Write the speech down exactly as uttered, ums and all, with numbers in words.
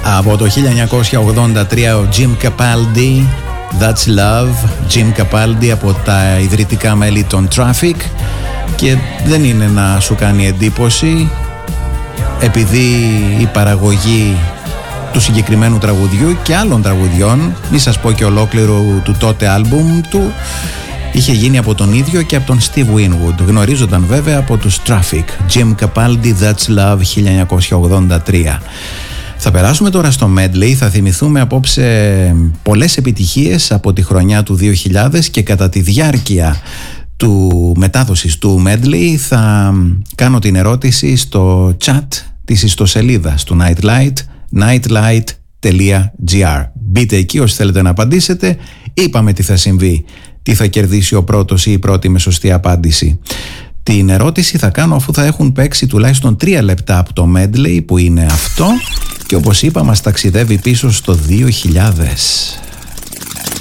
Από το χίλια εννιακόσια ογδόντα τρία ο Jim Capaldi, That's Love. Jim Capaldi από τα ιδρυτικά μέλη των Traffic, και δεν είναι να σου κάνει εντύπωση επειδή η παραγωγή του συγκεκριμένου τραγουδιού και άλλων τραγουδιών, μη σας πω και ολόκληρου του τότε άλμπουμ του, είχε γίνει από τον ίδιο και από τον Steve Winwood. Γνωρίζονταν βέβαια από τους Traffic. Jim Capaldi, That's Love, χίλια εννιακόσια ογδόντα τρία. Θα περάσουμε τώρα στο medley. Θα θυμηθούμε απόψε πολλές επιτυχίες από τη χρονιά του δύο χιλιάδες, και κατά τη διάρκεια του μετάδοσης του medley θα κάνω την ερώτηση στο chat της ιστοσελίδας του Nightlight, nightlight τελεία gr. Μπείτε εκεί όσοι θέλετε να απαντήσετε. Είπαμε τι θα συμβεί, τι θα κερδίσει ο πρώτος ή η πρώτη με σωστή απάντηση. Την ερώτηση θα κάνω αφού θα έχουν παίξει τουλάχιστον τρία λεπτά από το medley, που είναι αυτό, και όπως είπα μας ταξιδεύει πίσω στο δύο χιλιάδες.